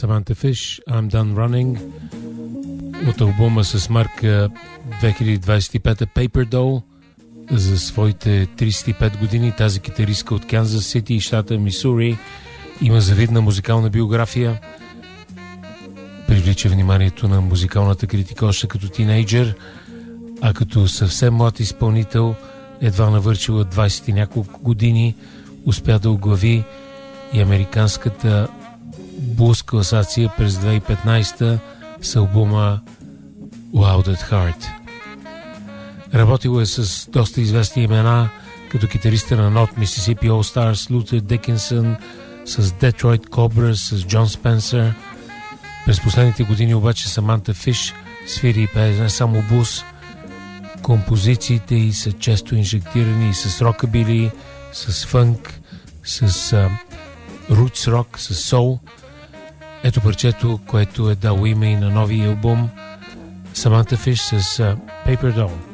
Samantha Fish, I'm Done Running, от албума с марка 2025 Paper Doll. За своите 35 години тази китаристка от Канзас Сити, щата Мисури, има завидна музикална биография. Привлича вниманието на музикалната критика още като тинейджър, а като съвсем млад изпълнител, едва навършила 20 и няколко години, успя да оглави и американската блуз класация през 2015 с албума Loud at Heart. Работила е с доста известни имена, като китариста на Not Mississippi All Stars, Лутер Дикинсън, с Detroit Cobras, с Джон Спенсър. През последните години обаче Саманта Фиш свири и пее не само блуз. Композициите й са често инжектирани с рокабили, с фънк, с рутс рок, с соул. Ето парчето, което е дало име и на новия албум Саманта Фиш с Paper Doll.